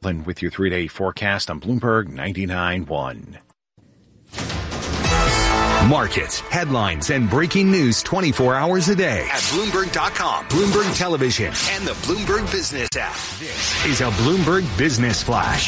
With your 3-day forecast on Bloomberg 99.1. Markets, headlines, and breaking news 24 hours a day at Bloomberg.com, Bloomberg Television, and the Bloomberg Business app. This is a Bloomberg Business Flash.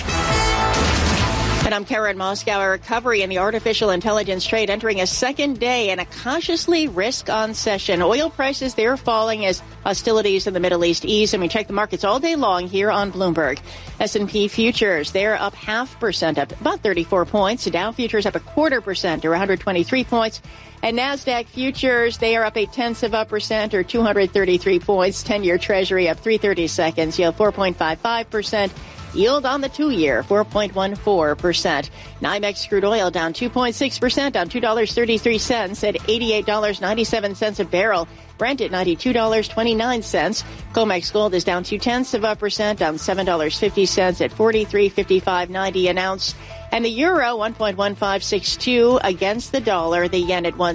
And I'm Karen Moskauer. Recovery in the artificial intelligence trade entering a second day in a cautiously risk-on session. Oil prices, they're falling as hostilities in the Middle East ease. And we check the markets all day long here on Bloomberg. S&P futures, they're up 0.5%, up about 34 points. Dow futures up 0.25% or 123 points. And NASDAQ futures, they are up 0.8% or 233 points. 10-year Treasury up 3/32, yield 4.55%. Yield on the 2-year, 4.14%. NYMEX crude oil down 2.6%, down $2.33 at $88.97 a barrel. Brent at $92.29. COMEX gold is down 0.2%, down $7.50 at $43.55.90 an ounce. And the euro, 1.1562 against the dollar. The yen at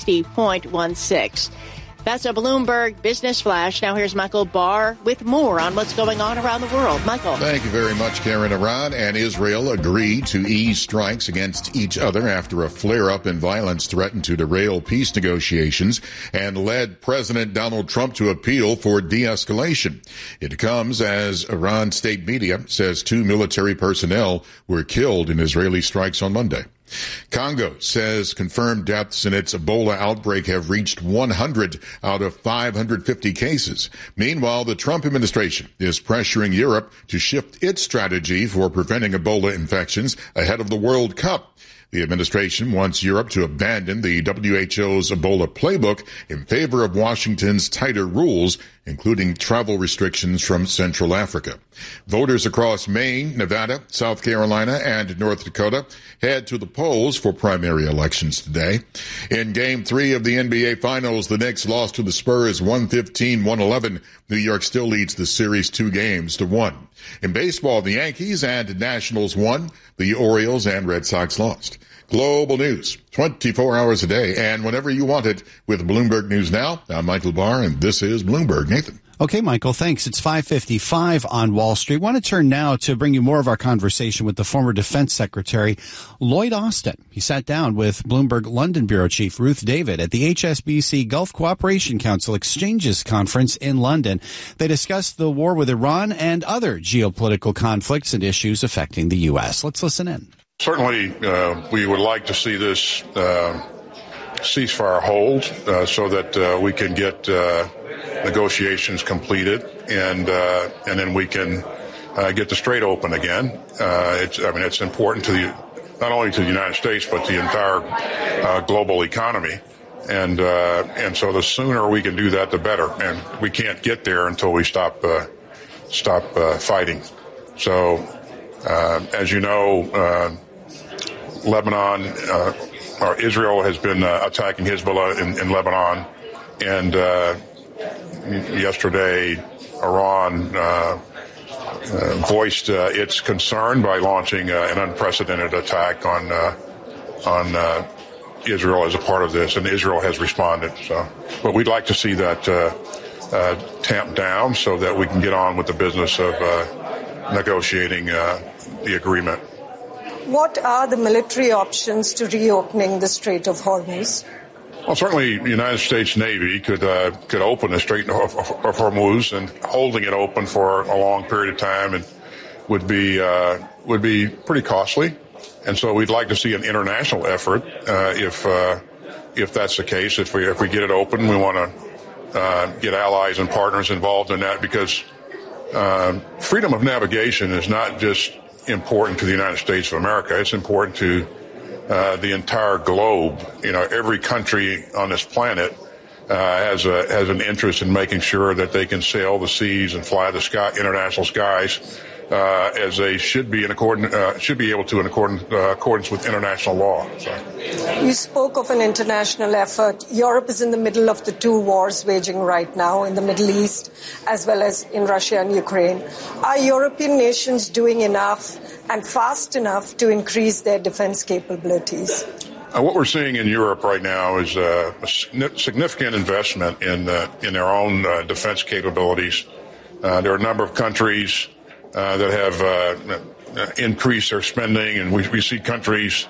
160.16. That's a Bloomberg Business Flash. Now here's Michael Barr with more on what's going on around the world. Michael. Thank you very much, Karen. Iran and Israel agreed to ease strikes against each other after a flare-up in violence threatened to derail peace negotiations and led President Donald Trump to appeal for de-escalation. It comes as Iran state media says 2 military personnel were killed in Israeli strikes on Monday. Congo says confirmed deaths in its Ebola outbreak have reached 100 out of 550 cases. Meanwhile, the Trump administration is pressuring Europe to shift its strategy for preventing Ebola infections ahead of the World Cup. The administration wants Europe to abandon the WHO's Ebola playbook in favor of Washington's tighter rules, including travel restrictions from Central Africa. Voters across Maine, Nevada, South Carolina, and North Dakota head to the polls for primary elections today. In Game 3 of the NBA Finals, the Knicks lost to the Spurs 115-111. New York still leads the series 2-1. In baseball, the Yankees and Nationals won. The Orioles and Red Sox lost. Global news, 24 hours a day, and whenever you want it with Bloomberg News Now. I'm Michael Barr, and this is Bloomberg. Nathan. Okay, Michael, thanks. It's 5:55 on Wall Street. I want to turn now to bring you more of our conversation with the former Defense Secretary, Lloyd Austin. He sat down with Bloomberg London Bureau Chief Ruth David at the HSBC Gulf Cooperation Council Exchanges Conference in London. They discussed the war with Iran and other geopolitical conflicts and issues affecting the U.S. Let's listen in. Certainly, we would like to see this ceasefire hold so that we can get negotiations completed, and then we can get the Strait open again. It's important to not only to the United States but the entire global economy, and so the sooner we can do that, the better. And we can't get there until we stop fighting. So, as you know, Lebanon or Israel has been attacking Hezbollah in Lebanon, and yesterday Iran voiced its concern by launching an unprecedented attack on Israel as a part of this, and Israel has responded. So, but we'd like to see that tamped down so that we can get on with the business of negotiating the agreement. What are the military options to reopening the Strait of Hormuz? Well, certainly the United States Navy could open the Strait of Hormuz, and holding it open for a long period of time and would be pretty costly. And so we'd like to see an international effort if that's the case. If we get it open, we want to get allies and partners involved in that, because freedom of navigation is not just important to the United States of America. It's important to the entire globe. You know, every country on this planet has an interest in making sure that they can sail the seas and fly the international skies as they should be able to in accordance with international law. So. You spoke of an international effort. Europe is in the middle of the two wars waging right now in the Middle East, as well as in Russia and Ukraine. Are European nations doing enough and fast enough to increase their defense capabilities? What we're seeing in Europe right now is a significant investment in their own defense capabilities. There are a number of countries that have increased their spending, and we see countries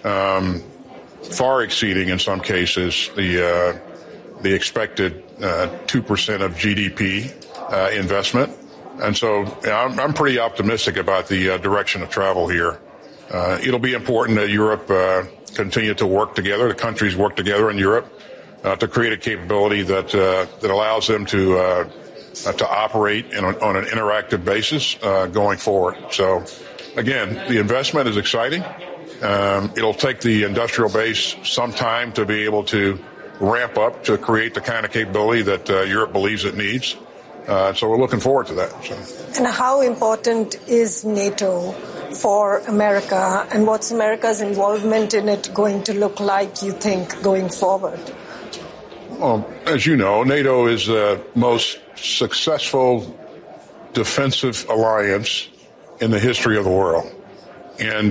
far exceeding, in some cases, the expected 2% of GDP investment. And so I'm pretty optimistic about the direction of travel here. It'll be important that Europe continue to work together, the countries work together in Europe to create a capability that allows them to operate on an interactive basis going forward. So, again, the investment is exciting. It'll take the industrial base some time to be able to ramp up to create the kind of capability that Europe believes it needs. So we're looking forward to that. So. And how important is NATO for America, and what's America's involvement in it going to look like, you think, going forward? Well, as you know, NATO is the most successful defensive alliance in the history of the world. And,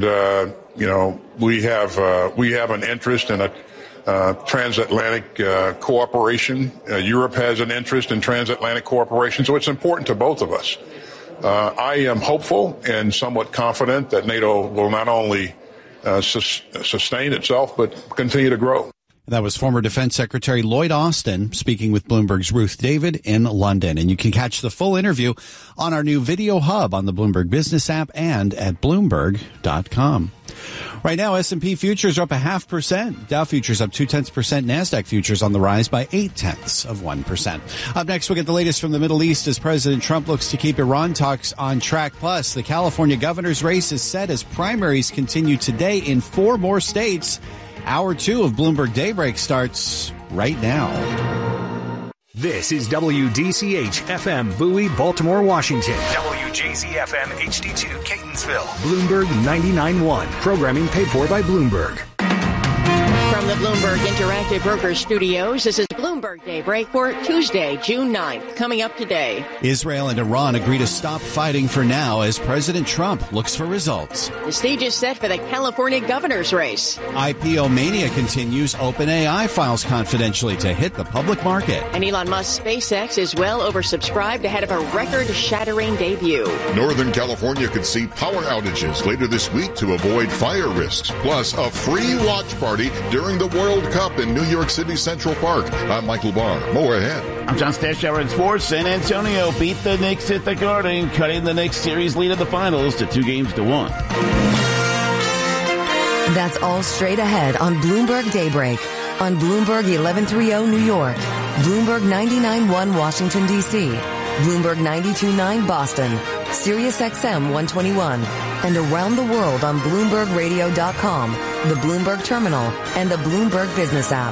we have an interest in a transatlantic cooperation. Europe has an interest in transatlantic cooperation, so it's important to both of us. I am hopeful and somewhat confident that NATO will not only sustain itself, but continue to grow. That was former Defense Secretary Lloyd Austin speaking with Bloomberg's Ruth David in London. And you can catch the full interview on our new video hub on the Bloomberg Business app and at Bloomberg.com. Right now, S&P futures are up 0.5%. Dow futures up 0.2%. NASDAQ futures on the rise by 0.8%. Up next, we'll get the latest from the Middle East as President Trump looks to keep Iran talks on track. Plus, the California governor's race is set as primaries continue today in 4 more states. Hour 2 of Bloomberg Daybreak starts right now. This is WDCH-FM Bowie, Baltimore, Washington. WJZ-FM HD2 Catonsville. Bloomberg 99.1. Programming paid for by Bloomberg. From the Bloomberg Interactive Brokers Studios, this is Bloomberg Daybreak for Tuesday, June 9th. Coming up today. Israel and Iran agree to stop fighting for now as President Trump looks for results. The stage is set for the California governor's race. IPO mania continues. OpenAI files confidentially to hit the public market. And Elon Musk's SpaceX is well oversubscribed ahead of a record-shattering debut. Northern California could see power outages later this week to avoid fire risks. Plus, a free watch party during the World Cup in New York City Central Park. I'm Michael Barr. More ahead. I'm John Stashower in sports. San Antonio beat the Knicks at the Garden, cutting the Knicks series lead in the finals to 2-1. That's all straight ahead on Bloomberg Daybreak. On Bloomberg 1130 New York, Bloomberg 99.1 Washington, D.C., Bloomberg 92.9 Boston, Sirius XM 121, and around the world on BloombergRadio.com, the Bloomberg Terminal, and the Bloomberg Business app.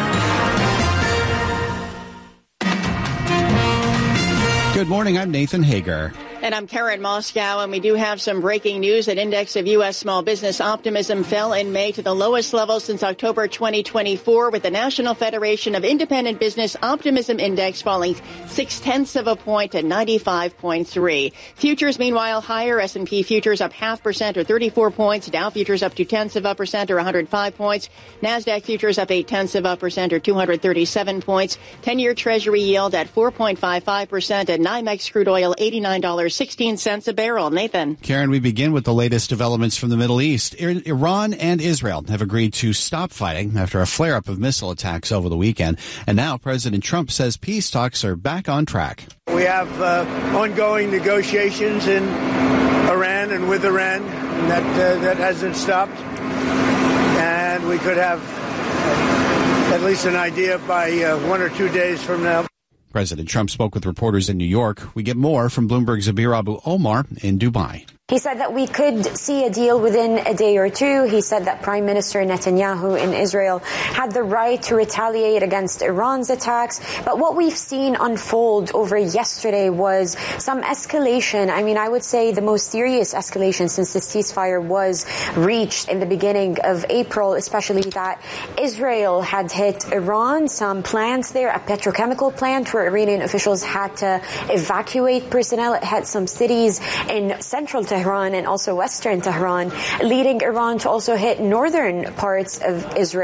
Good morning, I'm Nathan Hager. And I'm Karen Moscow, and we do have some breaking news. An index of U.S. small business optimism fell in May to the lowest level since October 2024, with the National Federation of Independent Business Optimism Index falling 0.6 points to 95.3. Futures, meanwhile, higher. S&P futures up 0.5% or 34 points. Dow futures up 0.2% or 105 points. NASDAQ futures up 0.8% or 237 points. 10-year Treasury yield at 4.55%, and NYMEX crude oil $89.16 a barrel. Nathan. Karen, we begin with the latest developments from the Middle East. Iran and Israel have agreed to stop fighting after a flare-up of missile attacks over the weekend. And now President Trump says peace talks are back on track. We have ongoing negotiations in Iran and with Iran that hasn't stopped. And we could have at least an idea by 1 or 2 days from now. President Trump spoke with reporters in New York. We get more from Bloomberg's Abir Abu Omar in Dubai. He said that we could see a deal within a day or two. He said that Prime Minister Netanyahu in Israel had the right to retaliate against Iran's attacks. But what we've seen unfold over yesterday was some escalation. I mean, I would say the most serious escalation since the ceasefire was reached in the beginning of April, especially that Israel had hit Iran, some plants there, a petrochemical plant where Iranian officials had to evacuate personnel. It had some cities in central Tehran and also western Tehran, leading Iran to also hit northern parts of Israel.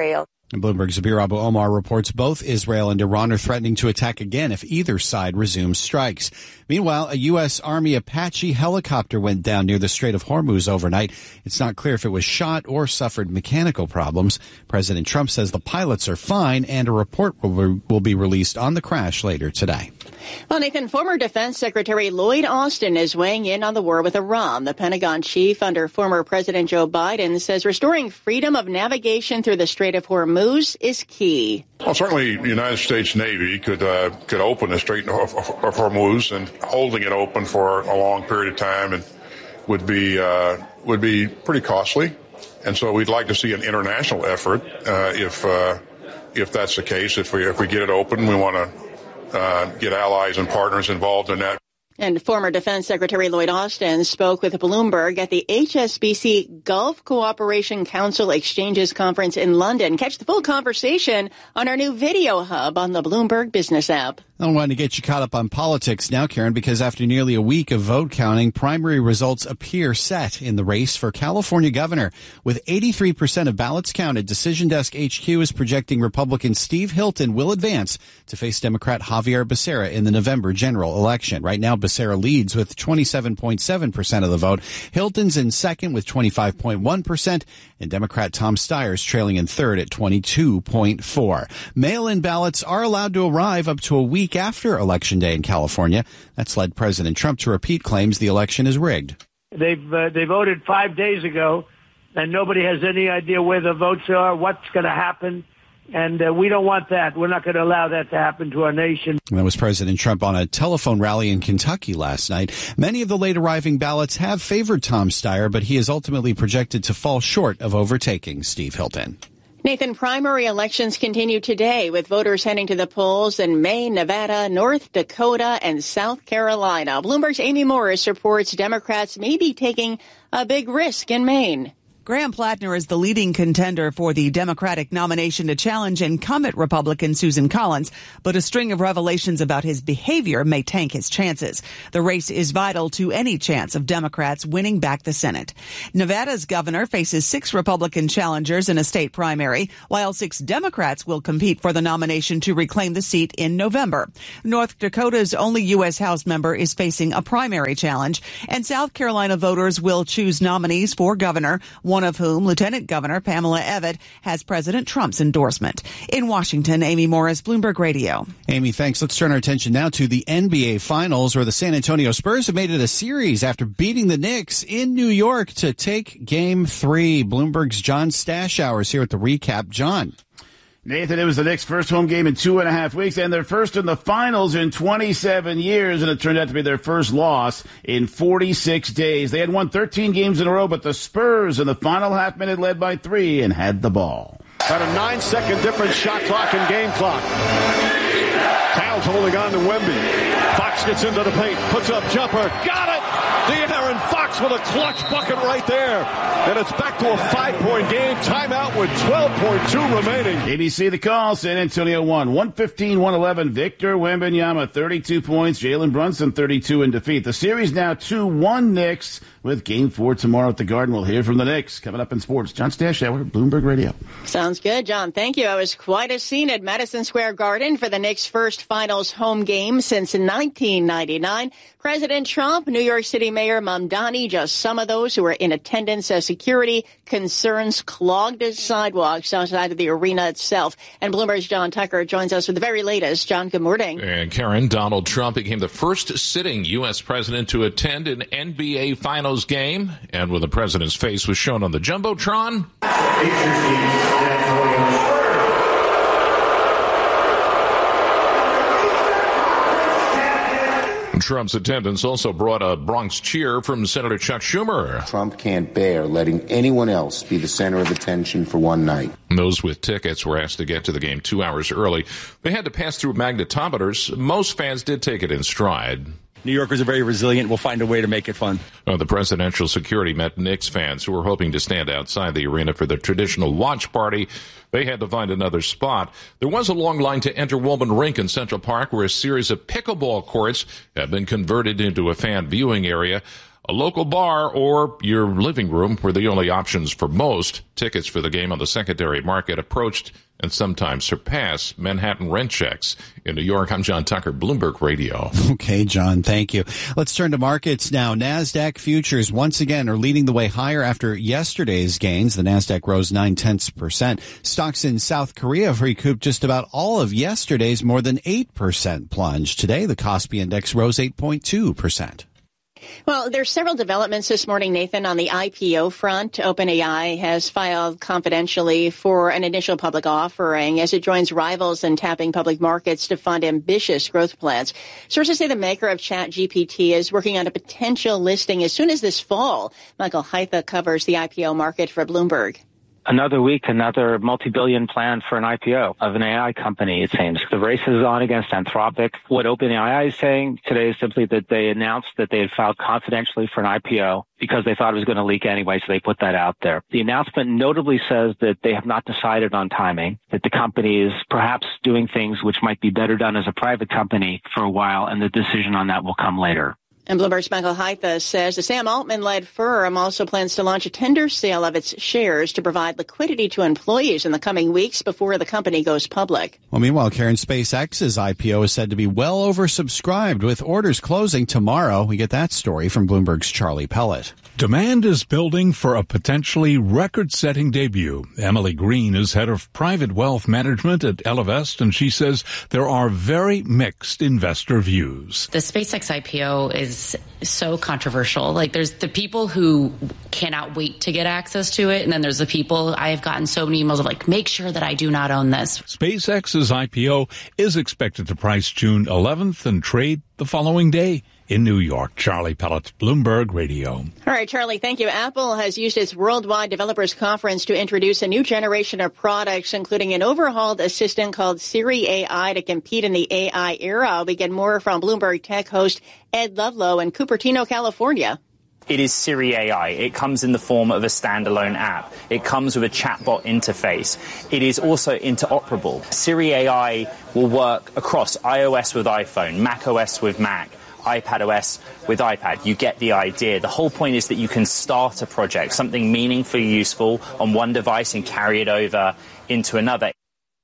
And Bloomberg's Zabir Abu Omar reports both Israel and Iran are threatening to attack again if either side resumes strikes. Meanwhile, a U.S. Army Apache helicopter went down near the Strait of Hormuz overnight. It's not clear if it was shot or suffered mechanical problems. President Trump says the pilots are fine, and a report will be released on the crash later today. Well, Nathan, former Defense Secretary Lloyd Austin is weighing in on the war with Iran. The Pentagon chief under former President Joe Biden says restoring freedom of navigation through the Strait of Hormuz is key. Well, certainly the United States Navy could open the Strait of Hormuz, and holding it open for a long period of time and would be pretty costly. And so we'd like to see an international effort if that's the case. If we get it open, we want to get allies and partners involved in that. And former Defense Secretary Lloyd Austin spoke with Bloomberg at the HSBC Gulf Cooperation Council Exchanges Conference in London. Catch the full conversation on our new video hub on the Bloomberg Business app. I want to get you caught up on politics now, Karen, because after nearly a week of vote counting, primary results appear set in the race for California governor. With 83% of ballots counted, Decision Desk HQ is projecting Republican Steve Hilton will advance to face Democrat Javier Becerra in the November general election. Right now, Becerra leads with 27.7% of the vote. Hilton's in second with 25.1%, and Democrat Tom Steyer's trailing in third at 22.4%. Mail-in ballots are allowed to arrive up to a week after Election Day in California. That's led President Trump to repeat claims the election is rigged. They voted 5 days ago, and nobody has any idea where the votes are, what's going to happen. And we don't want that. We're not going to allow that to happen to our nation. That was President Trump on a telephone rally in Kentucky last night. Many of the late arriving ballots have favored Tom Steyer, but he is ultimately projected to fall short of overtaking Steve Hilton. Nathan, primary elections continue today with voters heading to the polls in Maine, Nevada, North Dakota, and South Carolina. Bloomberg's Amy Morris reports Democrats may be taking a big risk in Maine. Graham Plattner is the leading contender for the Democratic nomination to challenge incumbent Republican Susan Collins, but a string of revelations about his behavior may tank his chances. The race is vital to any chance of Democrats winning back the Senate. Nevada's governor faces 6 Republican challengers in a state primary, while 6 Democrats will compete for the nomination to reclaim the seat in November. North Dakota's only U.S. House member is facing a primary challenge, and South Carolina voters will choose nominees for governor, one of whom, Lieutenant Governor Pamela Evette, has President Trump's endorsement. In Washington, Amy Morris, Bloomberg Radio. Amy, thanks. Let's turn our attention now to the NBA Finals, where the San Antonio Spurs have made it a series after beating the Knicks in New York to take Game 3. Bloomberg's John Stashower is here with the recap. John. Nathan, it was the Knicks' first home game in 2.5 weeks, and their first in the finals in 27 years, and it turned out to be their first loss in 46 days. They had won 13 games in a row, but the Spurs in the final half minute led by 3 and had the ball. About a 9-second difference, shot clock and game clock. Towns holding on to Wemby. Fox gets into the paint, puts up jumper, got it! De'Aaron Fox with a clutch bucket right there. And it's back to a 5-point game. Timeout with 12.2 remaining. ABC the call. San Antonio won 115-111. Victor Wembanyama, 32 points. Jalen Brunson, 32 in defeat. The series now 2-1 Knicks. With Game 4 tomorrow at the Garden. We'll hear from the Knicks. Coming up in sports, John Stashower, Bloomberg Radio. Sounds good, John. Thank you. It was quite a scene at Madison Square Garden for the Knicks' first finals home game since 1999. President Trump, New York City Mayor Mamdani, just some of those who were in attendance as security concerns clogged sidewalks outside of the arena itself. And Bloomberg's John Tucker joins us with the very latest. John, good morning. And Karen, Donald Trump became the first sitting U.S. president to attend an NBA Finals game, and when the president's face was shown on the Jumbotron, Trump's attendance also brought a Bronx cheer from Senator Chuck Schumer. Trump can't bear letting anyone else be the center of attention for one night. Those with tickets were asked to get to the game 2 hours early. They had to pass through magnetometers. Most fans did take it in stride. New Yorkers are very resilient. We'll find a way to make it fun. The presidential security met Knicks fans who were hoping to stand outside the arena for the traditional watch party. They had to find another spot. There was a long line to enter Woolman Rink in Central Park, where a series of pickleball courts have been converted into a fan viewing area. a local bar, or your living room were the only options for most. Tickets for the game on the secondary market approached and sometimes surpass Manhattan rent checks. In New York, I'm John Tucker, Bloomberg Radio. Okay, John, thank you. Let's turn to markets now. NASDAQ futures once again are leading the way higher after yesterday's gains. The NASDAQ rose 0.9%. Stocks in South Korea have recouped just about all of yesterday's more than 8% plunge. Today, the Kospi Index rose 8.2%. Well, there's several developments this morning, Nathan, on the IPO front. OpenAI has filed confidentially for an initial public offering as it joins rivals in tapping public markets to fund ambitious growth plans. Sources say the maker of ChatGPT is working on a potential listing as soon as this fall. Michael Haitha covers the IPO market for Bloomberg. Another week, another multi-billion plan for an IPO of an AI company, it seems. The race is on against Anthropic. What OpenAI is saying today is simply that they announced that they had filed confidentially for an IPO because they thought it was going to leak anyway, so they put that out there. The announcement notably says that they have not decided on timing, that the company is perhaps doing things which might be better done as a private company for a while, and the decision on that will come later. And Bloomberg's Michael Haitha says the Sam Altman-led firm also plans to launch a tender sale of its shares to provide liquidity to employees in the coming weeks before the company goes public. Well, meanwhile, Karen, SpaceX's IPO is said to be well oversubscribed with orders closing tomorrow. We get that story from Bloomberg's Charlie Pellet. Demand is building for a potentially record-setting debut. Emily Green is head of private wealth management at Ellevest, and she says there are very mixed investor views. The SpaceX IPO is so controversial. Like, there's the people who cannot wait to get access to it, and then there's the people, I have gotten so many emails of like, make sure that I do not own this. SpaceX's IPO is expected to price June 11th and trade the following day. In New York, Charlie Pellet, Bloomberg Radio. All right, Charlie, thank you. Apple has used its Worldwide Developers Conference to introduce a new generation of products, including an overhauled assistant called Siri AI to compete in the AI era. We get more from Bloomberg Tech host Ed Ludlow in Cupertino, California. It is Siri AI. It comes in the form of a standalone app. It comes with a chatbot interface. It is also interoperable. Siri AI will work across iOS with iPhone, macOS with Mac, iPadOS with iPad. You get the idea. The whole point is that you can start a project, something meaningfully useful on one device and carry it over into another.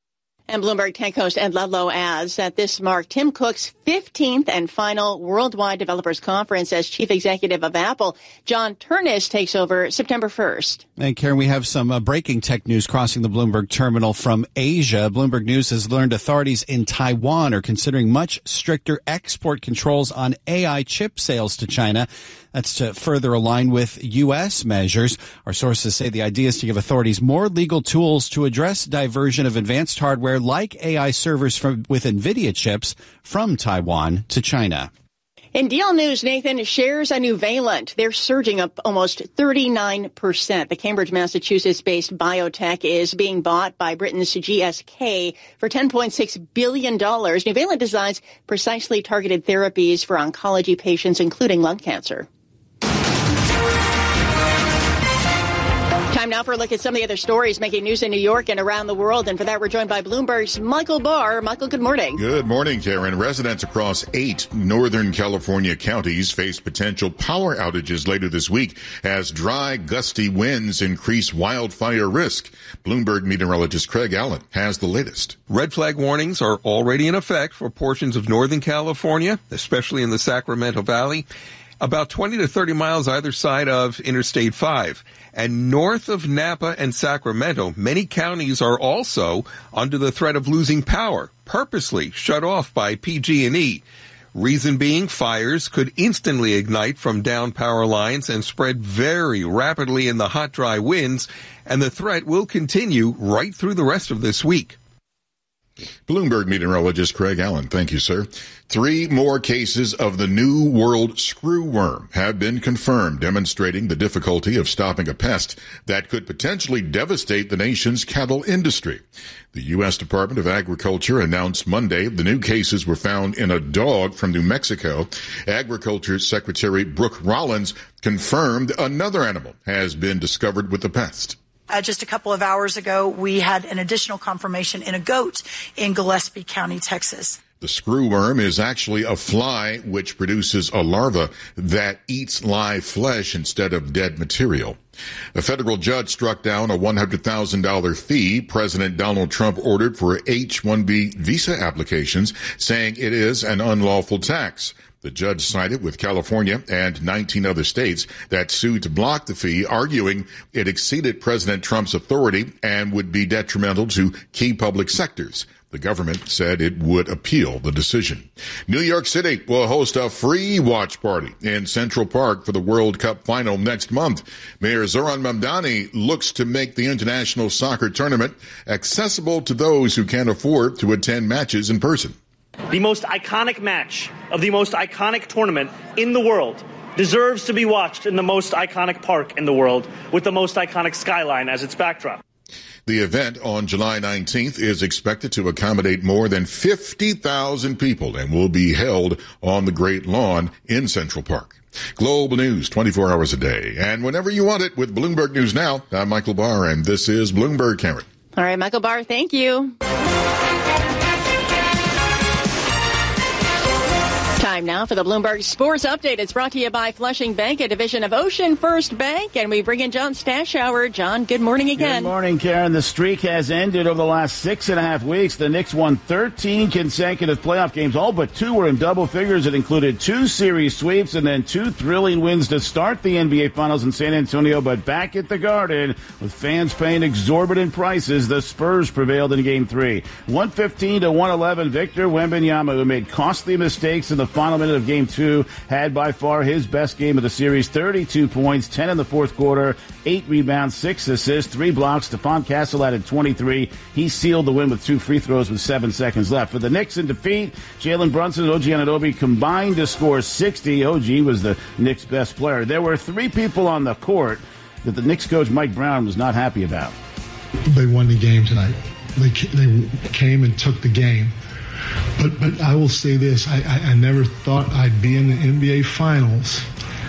And Bloomberg Tech host Ed Ludlow adds that this marked Tim Cook's 15th and final Worldwide Developers Conference as chief executive of Apple. John Turnus takes over September 1st. And Karen, we have some breaking tech news crossing the Bloomberg terminal from Asia. Bloomberg News has learned authorities in Taiwan are considering much stricter export controls on AI chip sales to China. That's to further align with U.S. measures. Our sources say the idea is to give authorities more legal tools to address diversion of advanced hardware like AI servers with NVIDIA chips from Taiwan to China. In deal news, Nathan, shares of Nuvalent, they're surging up almost 39%. The Cambridge, Massachusetts-based biotech is being bought by Britain's GSK for $10.6 billion. Nuvalent designs precisely targeted therapies for oncology patients, including lung cancer. Time now for a look at some of the other stories making news in New York and around the world. And for that, we're joined by Bloomberg's Michael Barr. Michael, good morning. Good morning, Karen. Residents across 8 Northern California counties face potential power outages later this week as dry, gusty winds increase wildfire risk. Bloomberg meteorologist Craig Allen has the latest. Red flag warnings are already in effect for portions of Northern California, especially in the Sacramento Valley, about 20 to 30 miles either side of Interstate 5. And north of Napa and Sacramento, many counties are also under the threat of losing power, purposely shut off by PG&E. Reason being, fires could instantly ignite from down power lines and spread very rapidly in the hot, dry winds, and the threat will continue right through the rest of this week. Bloomberg meteorologist Craig Allen. Thank you, sir. 3 more cases of the New World screwworm have been confirmed, demonstrating the difficulty of stopping a pest that could potentially devastate the nation's cattle industry. The U.S. Department of Agriculture announced Monday the new cases were found in a dog from New Mexico. Agriculture Secretary Brooke Rollins confirmed another animal has been discovered with the pest. Just a couple of hours ago, we had an additional confirmation in a goat in Gillespie County, Texas. The screwworm is actually a fly which produces a larva that eats live flesh instead of dead material. A federal judge struck down a $100,000 fee President Donald Trump ordered for H-1B visa applications, saying it is an unlawful tax. The judge sided with California and 19 other states that sued to block the fee, arguing it exceeded President Trump's authority and would be detrimental to key public sectors. The government said it would appeal the decision. New York City will host a free watch party in Central Park for the World Cup final next month. Mayor Zoran Mamdani looks to make the international soccer tournament accessible to those who can't afford to attend matches in person. The most iconic match of the most iconic tournament in the world deserves to be watched in the most iconic park in the world with the most iconic skyline as its backdrop. The event on July 19th is expected to accommodate more than 50,000 people and will be held on the Great Lawn in Central Park. Global news 24 hours a day and whenever you want it with Bloomberg News Now. I'm Michael Barr, and this is Bloomberg, Karen. All right, Michael Barr, thank you. Time now for the Bloomberg Sports Update. It's brought to you by Flushing Bank, a division of Ocean First Bank. And we bring in John Stashower. John, good morning again. Good morning, Karen. The streak has ended over the last 6.5 weeks. The Knicks won 13 consecutive playoff games. All but 2 were in double figures. It included 2 series sweeps and then 2 thrilling wins to start the NBA Finals in San Antonio. But back at the Garden, with fans paying exorbitant prices, the Spurs prevailed in Game 3. 115-111, Victor Wembanyama, who made costly mistakes in the final minute of Game 2, had by far his best game of the series. 32 points, 10 in the fourth quarter, 8 rebounds, 6 assists, 3 blocks. Stephon Castle added 23. He sealed the win with 2 free throws with 7 seconds left. For the Knicks in defeat, Jalen Brunson and OG Anunoby combined to score 60. OG was the Knicks' best player. There were 3 people on the court that the Knicks coach Mike Brown was not happy about. They won the game tonight. They came and took the game. But I will say this, I never thought I'd be in the NBA Finals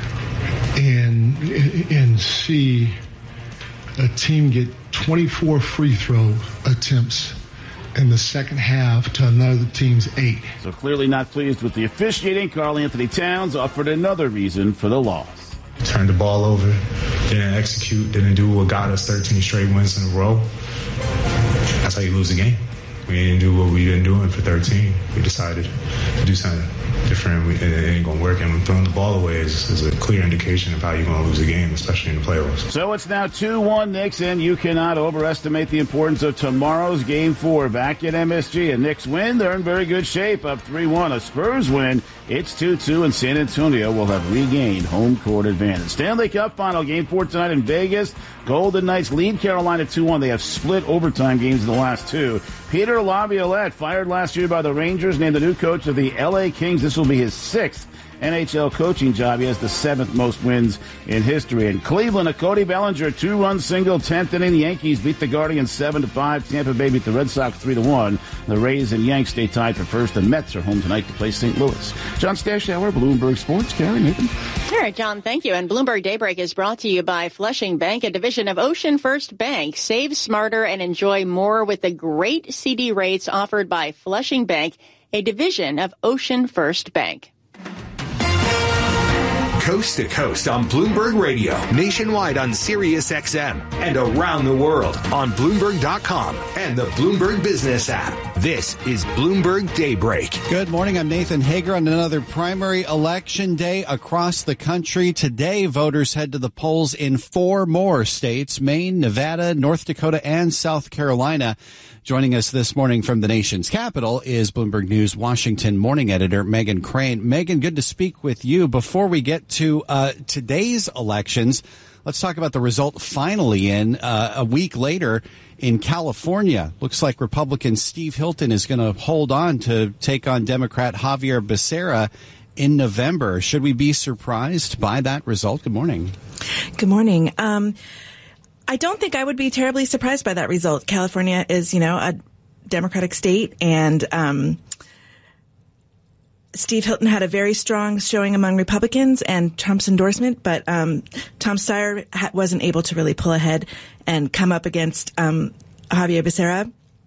and see a team get 24 free throw attempts in the second half to another team's 8. So clearly not pleased with the officiating. Karl Anthony Towns offered another reason for the loss. Turned the ball over, didn't execute, didn't do what got us 13 straight wins in a row. That's how you lose the game. We didn't do what we've been doing for 13. We decided to do something different. It ain't going to work. And throwing the ball away is a clear indication of how you're going to lose a game, especially in the playoffs. So it's now 2-1 Knicks, and you cannot overestimate the importance of tomorrow's Game 4. Back at MSG, a Knicks win, they're in very good shape, up 3-1. A Spurs win, it's 2-2, and San Antonio will have regained home court advantage. Stanley Cup final, Game 4 tonight in Vegas. Golden Knights lead Carolina 2-1. They have split overtime games in the last 2. Peter Laviolette, fired last year by the Rangers, named the new coach of the L.A. Kings. This will be his 6th NHL coaching job. He has the 7th most wins in history. In Cleveland, a Cody Bellinger 2-run single, 10th inning. The Yankees beat the Guardians 7-5. Tampa Bay beat the Red Sox 3-1. The Rays and Yanks stay tied for first. The Mets are home tonight to play St. Louis. John Stashower, Bloomberg Sports. Karen, Nathan. All right, John, thank you. And Bloomberg Daybreak is brought to you by Flushing Bank, a division of Ocean First Bank. Save smarter and enjoy more with the great CD rates offered by Flushing Bank, a division of Ocean First Bank. Coast to coast on Bloomberg Radio, nationwide on Sirius XM, and around the world on Bloomberg.com and the Bloomberg Business app. This is Bloomberg Daybreak. Good morning. I'm Nathan Hager on another primary election day across the country. Today, voters head to the polls in 4 more states: Maine, Nevada, North Dakota, and South Carolina. Joining us this morning from the nation's capital is Bloomberg News Washington morning editor Megan Crane. Megan, good to speak with you. Before we get to today's elections, let's talk about the result finally in a week later in California. Looks like Republican Steve Hilton is going to hold on to take on Democrat Javier Becerra in November. Should we be surprised by that result? Good morning. Good morning. I don't think I would be terribly surprised by that result. California is, a Democratic state, and Steve Hilton had a very strong showing among Republicans and Trump's endorsement, but Tom Steyer wasn't able to really pull ahead and come up against Javier Becerra.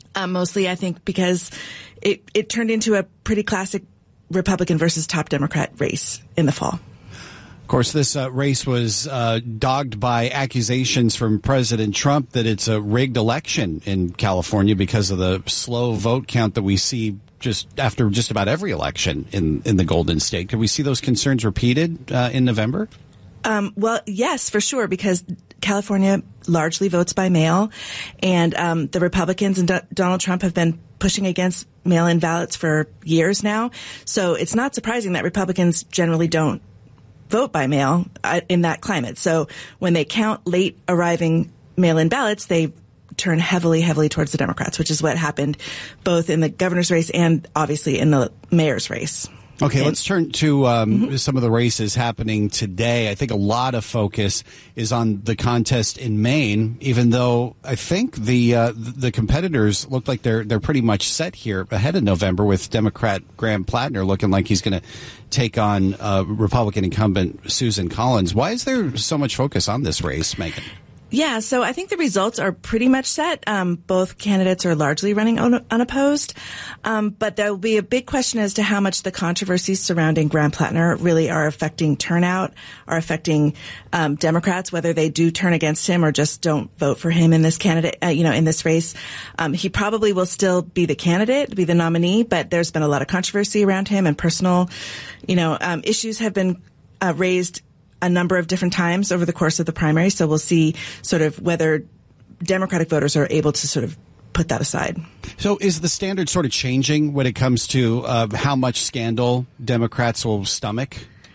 Mostly, I think, because it turned into a pretty classic Republican versus top Democrat race in the fall. Of course, this race was dogged by accusations from President Trump that it's a rigged election in California because of the slow vote count that we see just after just about every election in the Golden State. Could we see those concerns repeated in November? Well, yes, for sure, because California largely votes by mail, and the Republicans and Donald Trump have been pushing against mail-in ballots for years now. So it's not surprising that Republicans generally don't vote by mail in that climate. So when they count late arriving mail-in ballots, they turn heavily towards the Democrats, which is what happened both in the governor's race and obviously in the mayor's race. Okay, let's turn to some of the races happening today. I think a lot of focus is on the contest in Maine, even though I think the competitors look like they're pretty much set here ahead of November, with Democrat Graham Plattner looking like he's going to take on Republican incumbent Susan Collins. Why is there so much focus on this race, Megan? Yeah, so I think the results are pretty much set. Both candidates are largely running unopposed. But there will be a big question as to how much the controversies surrounding Graham Plattner really are affecting turnout, are affecting Democrats, whether they do turn against him or just don't vote for him in this candidate, in this race. He probably will still be the candidate, be the nominee, but there's been a lot of controversy around him, and personal, issues have been raised a number of different times over the course of the primary. So we'll see sort of whether Democratic voters are able to sort of put that aside. So is the standard sort of changing when it comes to how much scandal Democrats will stomach?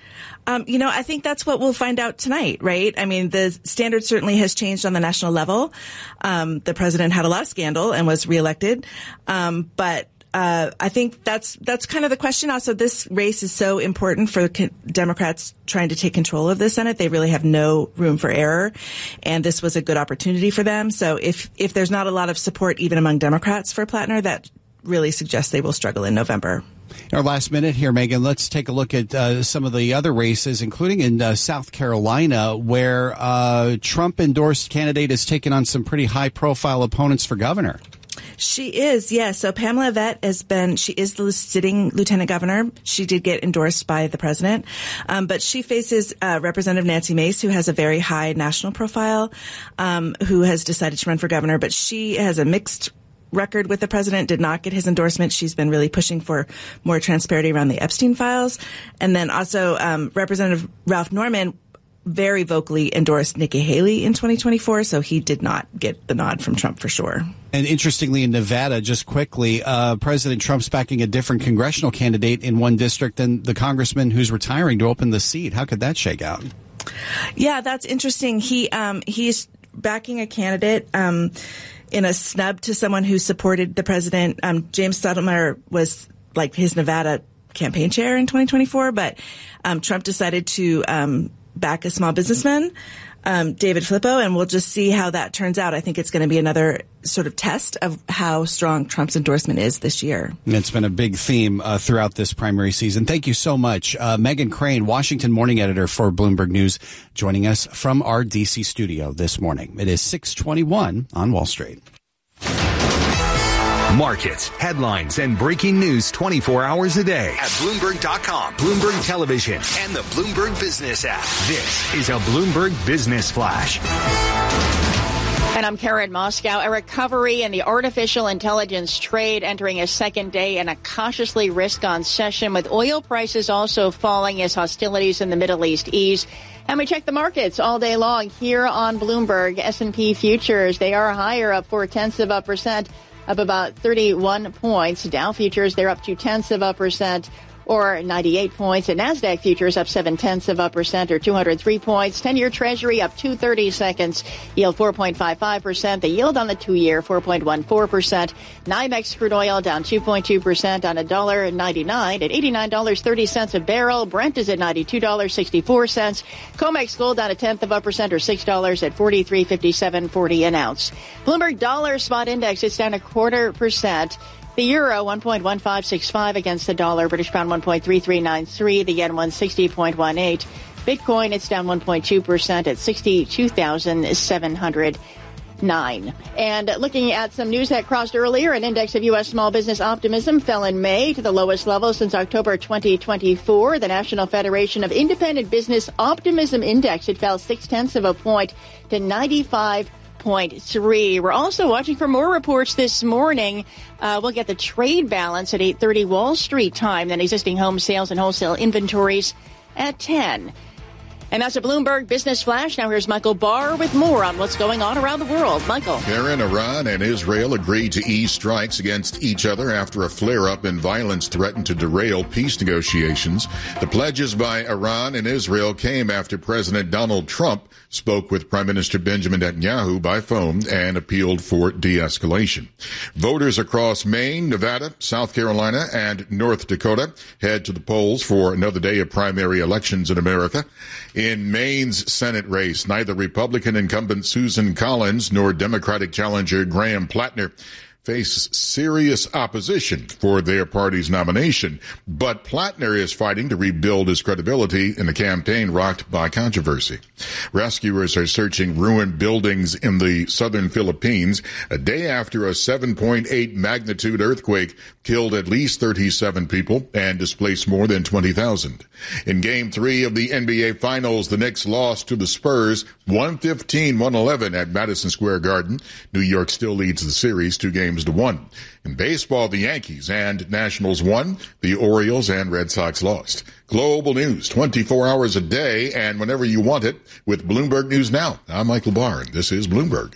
I think that's what we'll find out tonight, right? I mean, the standard certainly has changed on the national level. The president had a lot of scandal and was reelected. But I think that's kind of the question. Also, this race is so important for Democrats trying to take control of the Senate. They really have no room for error, and this was a good opportunity for them. So if there's not a lot of support even among Democrats for Plattner, that really suggests they will struggle in November. In our last minute here, Megan, let's take a look at some of the other races, including in South Carolina, where Trump-endorsed candidate has taken on some pretty high-profile opponents for governor. She is, yes. So Pamela Vett she is the sitting lieutenant governor. She did get endorsed by the president. But she faces Representative Nancy Mace, who has a very high national profile, who has decided to run for governor. But she has a mixed record with the president, did not get his endorsement. She's been really pushing for more transparency around the Epstein files. And then also Representative Ralph Norman very vocally endorsed Nikki Haley in 2024, so he did not get the nod from Trump for sure. And interestingly, in Nevada, just quickly, President Trump's backing a different congressional candidate in one district than the congressman who's retiring to open the seat. How could that shake out? Yeah, that's interesting. He's backing a candidate in a snub to someone who supported the president. James Stoudemire was like his Nevada campaign chair in 2024, but Trump decided to back a small businessman, David Flippo, and we'll just see how that turns out. I think it's going to be another sort of test of how strong Trump's endorsement is this year. It's been a big theme throughout this primary season. Thank you so much. Megan Crane, Washington morning editor for Bloomberg News, joining us from our D.C. studio this morning. It is 6:21 on Wall Street. Markets, headlines, and breaking news 24 hours a day at Bloomberg.com, Bloomberg Television, and the Bloomberg Business app. This is a Bloomberg Business Flash. And I'm Karen Moscow. A recovery in the artificial intelligence trade entering a second day in a cautiously risk-on session, with oil prices also falling as hostilities in the Middle East ease. And we check the markets all day long here on Bloomberg. S&P futures, they are higher, up 0.4%. Up about 31 points. Dow futures, they're up 0.2%, or 98 points. And NASDAQ futures up 0.7% or 203 points. 10-year Treasury up 2/32. Yield 4.55%. The yield on the 2-year 4.14%. NYMEX crude oil down 2.2% on $1.99 at $89.30 a barrel. Brent is at $92.64. COMEX gold down 0.1% or $6 at $43.5740 an ounce. Bloomberg dollar spot index is down 0.25%. The euro 1.1565 against the dollar. British pound 1.3393. The yen 160.18. Bitcoin, it's down 1.2% at 62,700. 9. And looking at some news that crossed earlier, an index of U.S. small business optimism fell in May to the lowest level since October 2024. The National Federation of Independent Business Optimism Index, it fell 0.6 of a point to 95.3. We're also watching for more reports this morning. We'll get the trade balance at 8:30 Wall Street time, then existing home sales and wholesale inventories at 10. And that's a Bloomberg Business Flash. Now here's Michael Barr with more on what's going on around the world. Michael. Karen, Iran and Israel agreed to ease strikes against each other after a flare-up in violence threatened to derail peace negotiations. The pledges by Iran and Israel came after President Donald Trump spoke with Prime Minister Benjamin Netanyahu by phone and appealed for de-escalation. Voters across Maine, Nevada, South Carolina, and North Dakota head to the polls for another day of primary elections in America. In Maine's Senate race, neither Republican incumbent Susan Collins nor Democratic challenger Graham Plattner face serious opposition for their party's nomination, but Plattner is fighting to rebuild his credibility in a campaign rocked by controversy. Rescuers are searching ruined buildings in the southern Philippines a day after a 7.8 magnitude earthquake killed at least 37 people and displaced more than 20,000. In Game 3 of the NBA Finals, the Knicks lost to the Spurs 115-111 at Madison Square Garden. New York still leads the series 2-1. In baseball, the Yankees and Nationals won. The Orioles and Red Sox lost. Global news 24 hours a day and whenever you want it with Bloomberg News Now. I'm Michael Barr, and this is Bloomberg.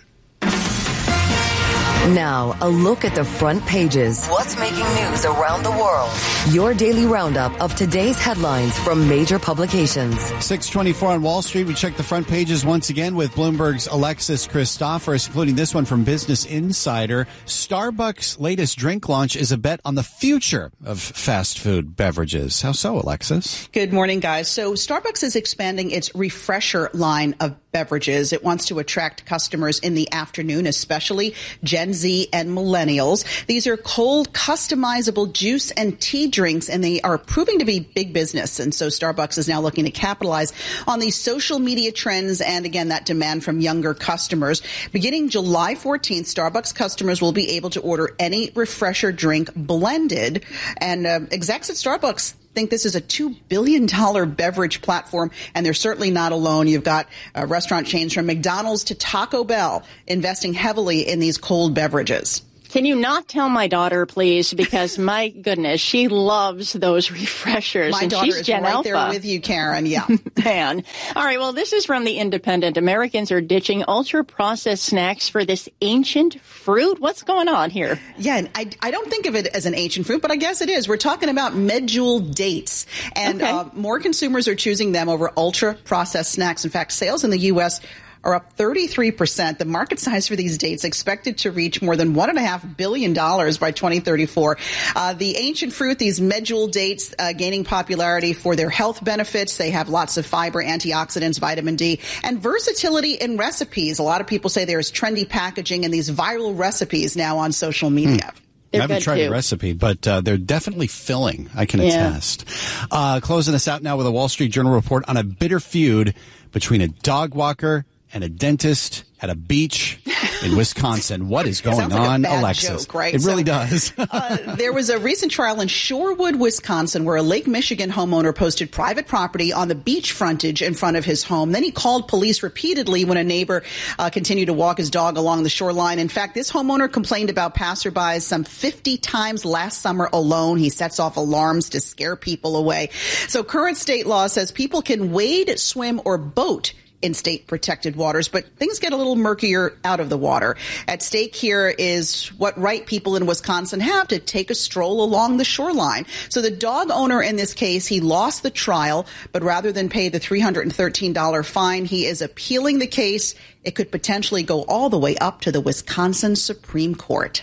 Now, a look at the front pages. What's making news around the world? Your daily roundup of today's headlines from major publications. 6:24 on Wall Street. We check the front pages once again with Bloomberg's Alexis Christoforous, including this one from Business Insider. Starbucks' latest drink launch is a bet on the future of fast food beverages. How so, Alexis? Good morning, guys. So Starbucks is expanding its Refresher line of beverages. It wants to attract customers in the afternoon, especially Gen Z and millennials. These are cold, customizable juice and tea drinks, and they are proving to be big business. And so Starbucks is now looking to capitalize on these social media trends and, again, that demand from younger customers. Beginning July 14th, Starbucks customers will be able to order any Refresher drink blended. And execs at Starbucks think this is a $2 billion beverage platform, and they're certainly not alone. You've got restaurant chains from McDonald's to Taco Bell investing heavily in these cold beverages. Can you not tell my daughter, please? Because, my goodness, she loves those Refreshers. My daughter is Gen right Alpha. there with you, Karen. Yeah. Man. All right, well, this is from The Independent. Americans are ditching ultra-processed snacks for this ancient fruit. What's going on here? Yeah, and I don't think of it as an ancient fruit, but I guess it is. We're talking about medjool dates, and more consumers are choosing them over ultra-processed snacks. In fact, sales in the U.S. are up 33%. The market size for these dates expected to reach more than $1.5 billion by 2034. The ancient fruit, these medjool dates, gaining popularity for their health benefits. They have lots of fiber, antioxidants, vitamin D, and versatility in recipes. A lot of people say there's trendy packaging and these viral recipes now on social media. I haven't tried the recipe, but they're definitely filling. I can attest. Closing us out now with a Wall Street Journal report on a bitter feud between a dog walker and a dentist at a beach in Wisconsin. What is going on, like a bad Alexis? Joke, right? It really does. There was a recent trial in Shorewood, Wisconsin, where a Lake Michigan homeowner posted private property on the beach frontage in front of his home. Then he called police repeatedly when a neighbor continued to walk his dog along the shoreline. In fact, this homeowner complained about passerbys some 50 times last summer alone. He sets off alarms to scare people away. So current state law says people can wade, swim, or boat in state protected waters, but things get a little murkier out of the water. At stake here is what right people in Wisconsin have to take a stroll along the shoreline. So the dog owner in this case, he lost the trial, but rather than pay the $313 fine, he is appealing the case. It could potentially go all the way up to the Wisconsin Supreme Court.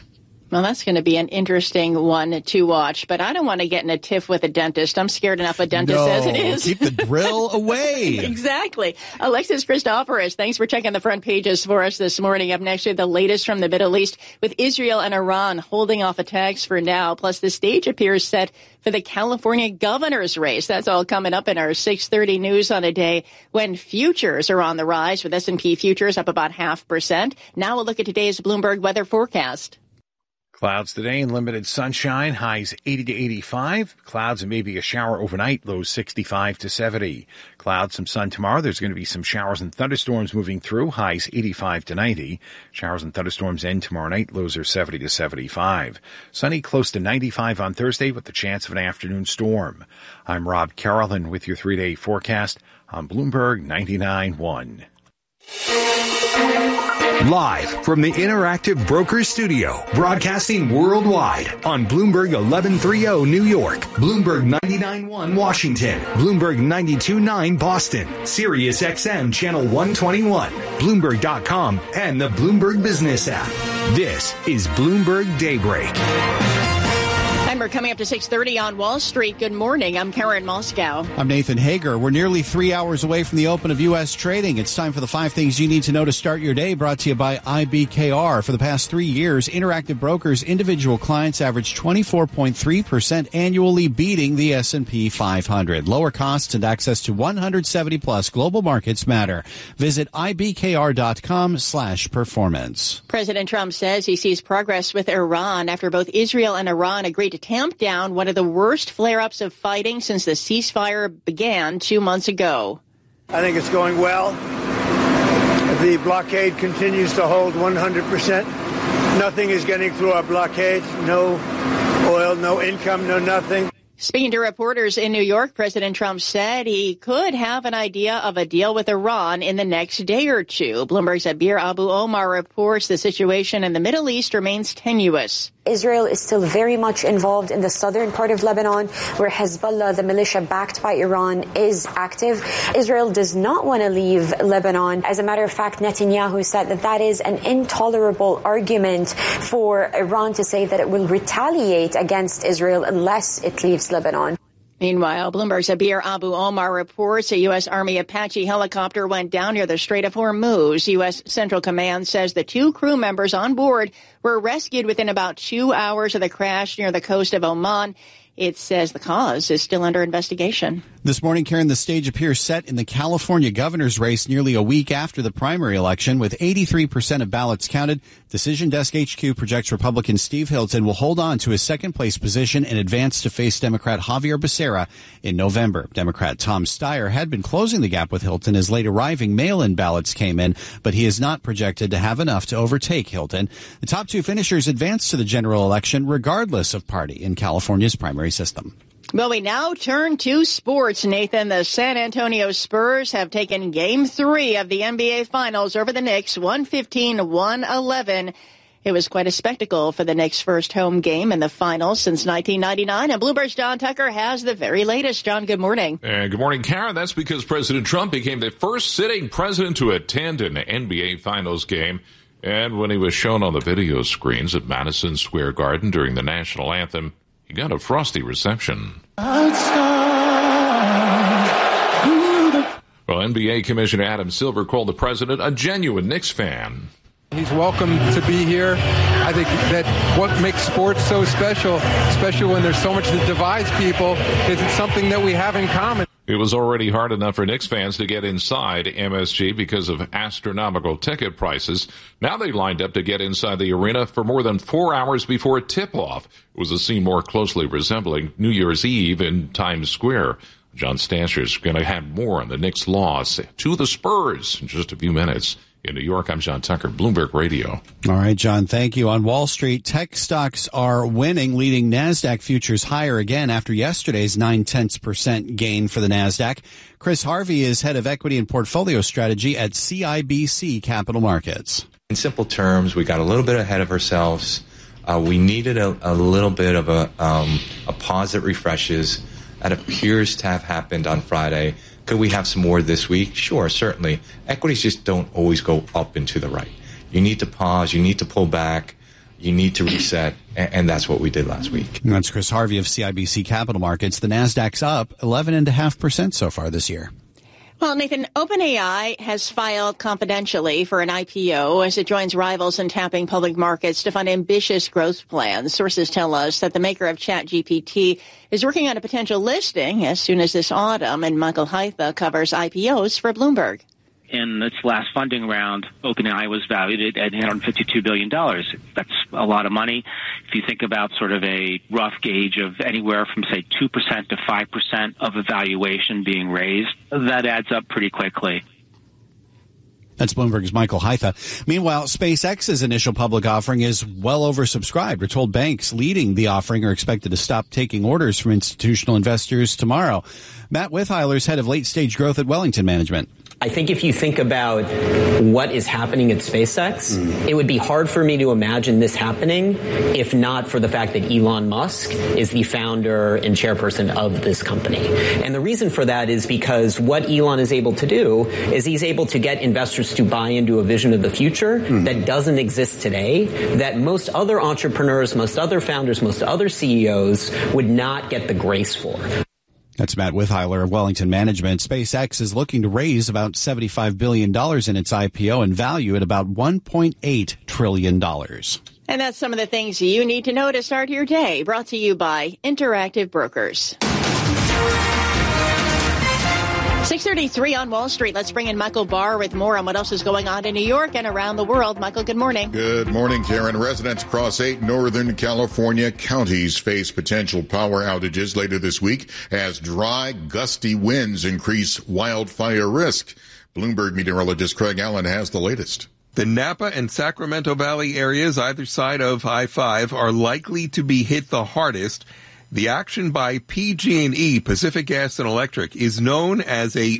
Well, that's going to be an interesting one to watch, but I don't want to get in a tiff with a dentist. I'm scared enough of dentists as it is. Keep the drill away. Exactly. Alexis Christoforous, thanks for checking the front pages for us this morning. Up next, the latest from the Middle East with Israel and Iran holding off attacks for now. Plus, the stage appears set for the California governor's race. That's all coming up in our 6:30 news on a day when futures are on the rise, with S&P futures up about 0.5%. Now we'll look at today's Bloomberg weather forecast. Clouds today and limited sunshine, highs 80 to 85. Clouds and maybe a shower overnight, lows 65 to 70. Clouds, some sun tomorrow. There's going to be some showers and thunderstorms moving through, highs 85 to 90. Showers and thunderstorms end tomorrow night, lows are 70 to 75. Sunny, close to 95 on Thursday with the chance of an afternoon storm. I'm Rob Carolyn with your 3-day forecast on Bloomberg 99.1. Live from the Interactive Brokers Studio, broadcasting worldwide on Bloomberg 1130 New York, Bloomberg 99.1 Washington, Bloomberg 92.9 Boston, Sirius XM Channel 121, Bloomberg.com, and the Bloomberg Business app. This is Bloomberg Daybreak. And we're coming up to 6:30 on Wall Street. Good morning. I'm Karen Moscow. I'm Nathan Hager. We're nearly 3 hours away from the open of U.S. trading. It's time for the 5 things you need to know to start your day, brought to you by IBKR. For the past 3 years, Interactive Brokers individual clients averaged 24.3% annually, beating the S&P 500. Lower costs and access to 170-plus global markets matter. Visit IBKR.com/performance. President Trump says he sees progress with Iran after both Israel and Iran agreed to tamp down one of the worst flare-ups of fighting since the ceasefire began 2 months ago. I think it's going well. The blockade continues to hold 100%. Nothing is getting through our blockade. No oil, no income, no nothing. Speaking to reporters in New York, President Trump said he could have an idea of a deal with Iran in the next day or two. Bloomberg's Abir Abu Omar reports the situation in the Middle East remains tenuous. Israel is still very much involved in the southern part of Lebanon, where Hezbollah, the militia backed by Iran, is active. Israel does not want to leave Lebanon. As a matter of fact, Netanyahu said that that is an intolerable argument for Iran to say that it will retaliate against Israel unless it leaves Lebanon. Meanwhile, Bloomberg's Abir Abu Omar reports a U.S. Army Apache helicopter went down near the Strait of Hormuz. U.S. Central Command says the 2 crew members on board were rescued within about 2 hours of the crash near the coast of Oman. It says the cause is still under investigation. This morning, Karen, the stage appears set in the California governor's race nearly a week after the primary election. With 83% of ballots counted, Decision Desk HQ projects Republican Steve Hilton will hold on to his second-place position and advance to face Democrat Javier Becerra in November. Democrat Tom Steyer had been closing the gap with Hilton as late-arriving mail-in ballots came in, but he is not projected to have enough to overtake Hilton. The top 2 finishers advance to the general election regardless of party in California's primary system. Well, we now turn to sports, Nathan. The San Antonio Spurs have taken Game 3 of the NBA Finals over the Knicks, 115-111. It was quite a spectacle for the Knicks' first home game in the finals since 1999. And Bloomberg's John Tucker has the very latest. John, good morning. And good morning, Karen. That's because President Trump became the first sitting president to attend an NBA Finals game. And when he was shown on the video screens at Madison Square Garden during the national anthem, he got a frosty reception. Well, NBA Commissioner Adam Silver called the president a genuine Knicks fan. He's welcome to be here. I think that what makes sports so special, especially when there's so much that divides people, is it's something that we have in common. It was already hard enough for Knicks fans to get inside MSG because of astronomical ticket prices. Now they lined up to get inside the arena for more than 4 hours before tip-off. It was a scene more closely resembling New Year's Eve in Times Square. John Stancher's going to have more on the Knicks' loss to the Spurs in just a few minutes. In New York, I'm John Tucker, Bloomberg Radio. All right, John, thank you. On Wall Street, tech stocks are winning, leading NASDAQ futures higher again after yesterday's 0.9% gain for the NASDAQ. Chris Harvey is head of equity and portfolio strategy at CIBC Capital Markets. In simple terms, we got a little bit ahead of ourselves. We needed a little bit of a pause that refreshes. That appears to have happened on Friday. Could we have some more this week? Sure, certainly. Equities just don't always go up and to the right. You need to pause. You need to pull back. You need to reset, and that's what we did last week. And that's Chris Harvey of CIBC Capital Markets. The Nasdaq's up 11.5% so far this year. Well, Nathan, OpenAI has filed confidentially for an IPO as it joins rivals in tapping public markets to fund ambitious growth plans. Sources tell us that the maker of ChatGPT is working on a potential listing as soon as this autumn, and Michael Haitha covers IPOs for Bloomberg. In its last funding round, OpenAI was valued at $852 billion. That's a lot of money. If you think about sort of a rough gauge of anywhere from, say, 2% to 5% of a valuation being raised, that adds up pretty quickly. That's Bloomberg's Michael Haitha. Meanwhile, SpaceX's initial public offering is well oversubscribed. We're told banks leading the offering are expected to stop taking orders from institutional investors tomorrow. Matt Withheiler's head of late-stage growth at Wellington Management. I think if you think about what is happening at SpaceX, it would be hard for me to imagine this happening if not for the fact that Elon Musk is the founder and chairperson of this company. And the reason for that is because what Elon is able to do is he's able to get investors to buy into a vision of the future that doesn't exist today, that most other entrepreneurs, most other founders, most other CEOs would not get the grace for. That's Matt Withheiler of Wellington Management. SpaceX is looking to raise about $75 billion in its IPO and value at about $1.8 trillion. And that's some of the things you need to know to start your day. Brought to you by Interactive Brokers. 6:33 on Wall Street. Let's bring in Michael Barr with more on what else is going on in New York and around the world. Michael, good morning. Good morning, Karen. Residents across 8 northern California counties face potential power outages later this week as dry, gusty winds increase wildfire risk. Bloomberg meteorologist Craig Allen has the latest. The Napa and Sacramento Valley areas either side of I-5 are likely to be hit the hardest. The action by PG&E, Pacific Gas and Electric, is known as a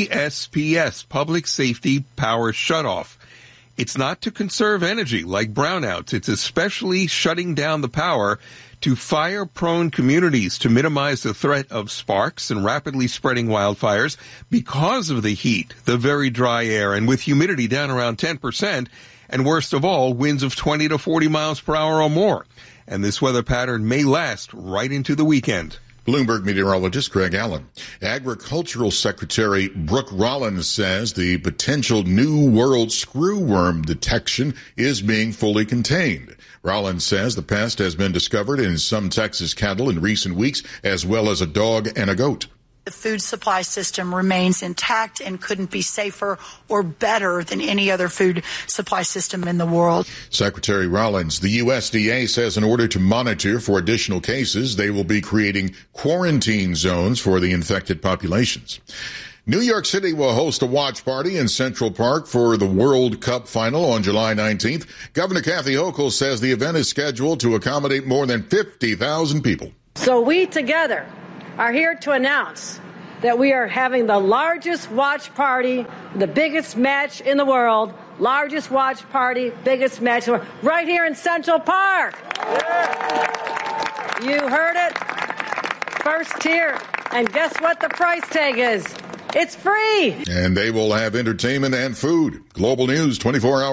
PSPS, Public Safety Power Shutoff. It's not to conserve energy like brownouts. It's especially shutting down the power to fire-prone communities to minimize the threat of sparks and rapidly spreading wildfires because of the heat, the very dry air, and with humidity down around 10%, and worst of all, winds of 20 to 40 miles per hour or more. And this weather pattern may last right into the weekend. Bloomberg meteorologist Craig Allen. Agricultural Secretary Brooke Rollins says the potential New World screwworm detection is being fully contained. Rollins says the pest has been discovered in some Texas cattle in recent weeks, as well as a dog and a goat. The food supply system remains intact and couldn't be safer or better than any other food supply system in the world. Secretary Rollins, the USDA says in order to monitor for additional cases, they will be creating quarantine zones for the infected populations. New York City will host a watch party in Central Park for the World Cup final on July 19th. Governor Kathy Hochul says the event is scheduled to accommodate more than 50,000 people. So we together are here to announce that we are having the largest watch party, the biggest match in the world, largest watch party, biggest match in the world, right here in Central Park. Yeah. You heard it. First tier. And guess what the price tag is? It's free. And they will have entertainment and food. Global News 24 hours.